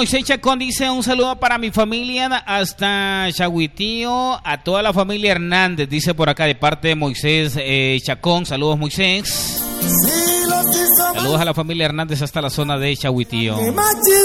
Moisés Chacón dice: un saludo para mi familia hasta Chahuitío, a toda la familia Hernández, dice por acá de parte de Moisés Chacón. Saludos, Moisés. Saludos a la familia Hernández hasta la zona de Chahuitío.